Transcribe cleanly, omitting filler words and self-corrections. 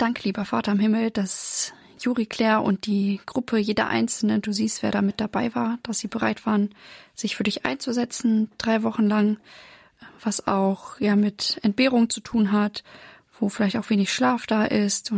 Danke, lieber Vater im Himmel, dass Juri, Claire und die Gruppe, jeder Einzelne, du siehst, wer da mit dabei war, dass sie bereit waren, sich für dich einzusetzen, 3 Wochen lang, was auch mit Entbehrung zu tun hat, wo vielleicht auch wenig Schlaf da ist.